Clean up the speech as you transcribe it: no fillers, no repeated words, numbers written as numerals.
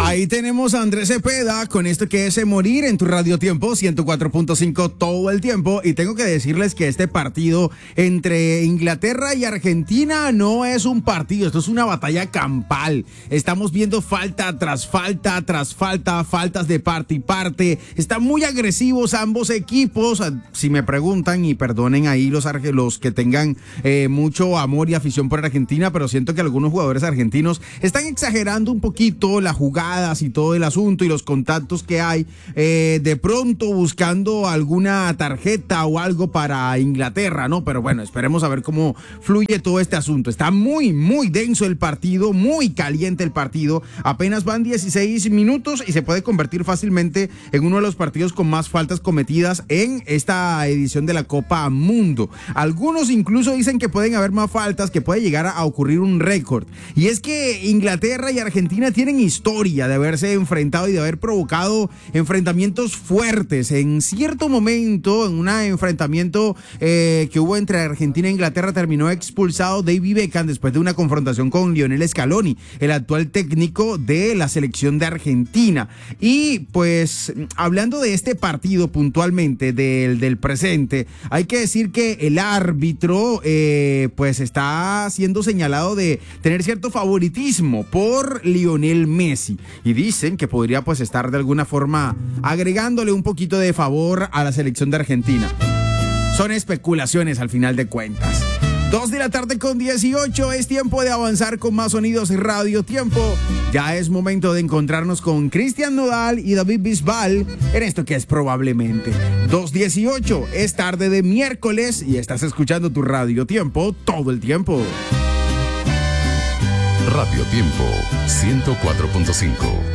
Ahí tenemos a Andrés Cepeda con esto que es Morir en tu Radio Tiempo 104.5 todo el tiempo. Y tengo que decirles que este partido entre Inglaterra y Argentina no es un partido, esto es una batalla campal. Estamos viendo falta tras falta tras falta, faltas de parte y parte. Están muy agresivos ambos equipos. Si me preguntan, y perdonen ahí los que tengan mucho amor y afición por Argentina, pero siento que algunos jugadores argentinos están exagerando un poquito las jugadas y todo el asunto y los contactos que hay, de pronto buscando alguna tarjeta o algo para Inglaterra, ¿no? Pero bueno, esperemos a ver cómo fluye todo este asunto. Está muy, muy denso el partido, muy caliente el partido. Apenas van 16 minutos y se puede convertir fácilmente en uno de los partidos con más faltas cometidas en esta edición de la Copa Mundo. Algunos incluso dicen que pueden haber más faltas, que puede llegar a ocurrir un récord. Y es que Inglaterra y Argentina tienen historia de haberse enfrentado y de haber provocado enfrentamientos fuertes. En cierto momento, en un enfrentamiento que hubo entre Argentina e Inglaterra, terminó expulsado David Beckham después de una confrontación con Lionel Scaloni, el actual técnico de la selección de Argentina. Y pues hablando de este partido puntualmente, del presente, hay que decir que el árbitro pues está siendo señalado de tener cierto favoritismo por Lionel Messi, y dicen que podría pues estar de alguna forma agregándole un poquito de favor a la selección de Argentina. Son especulaciones al final de cuentas. 2:18 p.m, es tiempo de avanzar con más sonidos en Radio Tiempo. Ya es momento de encontrarnos con Cristian Nodal y David Bisbal en esto que es Probablemente. 2:18 p.m, es tarde de miércoles y estás escuchando tu Radio Tiempo todo el tiempo. Radio Tiempo 104.5.